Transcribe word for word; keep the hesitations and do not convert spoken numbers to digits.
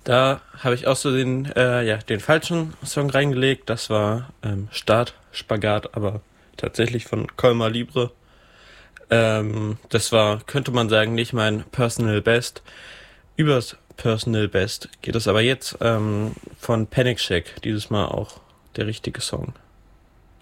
Da habe ich auch so den, äh, ja, den falschen Song reingelegt. Das war ähm, Start, Spagat, aber tatsächlich von Colmar Libre. Ähm, das war, könnte man sagen, nicht mein Personal Best. Übers Personal Best geht es aber jetzt ähm, von Panic Shack. Dieses Mal auch der richtige Song.